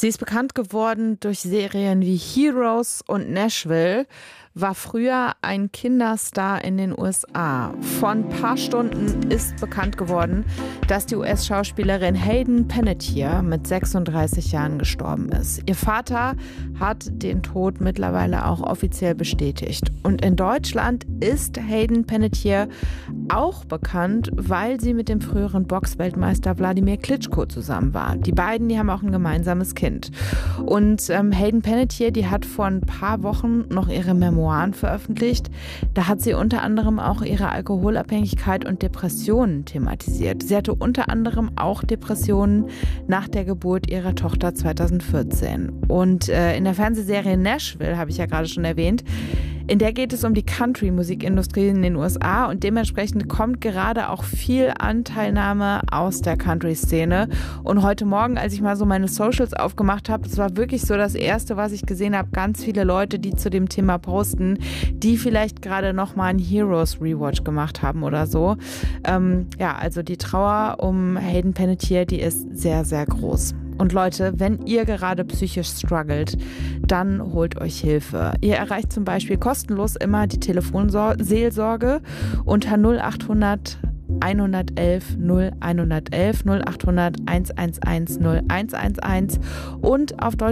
Sie ist bekannt geworden durch Serien wie Heroes und Nashville, war früher ein Kinderstar in den USA. Vor ein paar Stunden ist bekannt geworden, dass die US-Schauspielerin Hayden Panettiere mit 36 Jahren gestorben ist. Ihr Vater hat den Tod mittlerweile auch offiziell bestätigt. Und in Deutschland ist Hayden Panettiere auch bekannt, weil sie mit dem früheren Boxweltmeister Wladimir Klitschko zusammen war. Die beiden, die haben auch ein gemeinsames Kind. Und Hayden Panettiere, die hat vor ein paar Wochen noch ihre Memoiren veröffentlicht. Da hat sie unter anderem auch ihre Alkoholabhängigkeit und Depressionen thematisiert. Sie hatte unter anderem auch Depressionen nach der Geburt ihrer Tochter 2014. Und in der Fernsehserie Nashville, habe ich ja gerade schon erwähnt, in der geht es um die Country-Musikindustrie in den USA und dementsprechend kommt gerade auch viel Anteilnahme aus der Country-Szene. Und heute Morgen, als ich mal so meine Socials aufgemacht habe, es war wirklich so das Erste, was ich gesehen habe, ganz viele Leute, die zu dem Thema posten, die vielleicht gerade nochmal einen Heroes-Rewatch gemacht haben oder so. Also die Trauer um Hayden Panettiere, die ist sehr, sehr groß. Und Leute, wenn ihr gerade psychisch struggelt, dann holt euch Hilfe. Ihr erreicht zum Beispiel kostenlos immer die Telefonseelsorge unter 0800 111 0111 0800 111 0111 und auf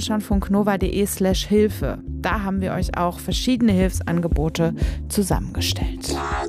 deutschlandfunknova.de/Hilfe. Da haben wir euch auch verschiedene Hilfsangebote zusammengestellt.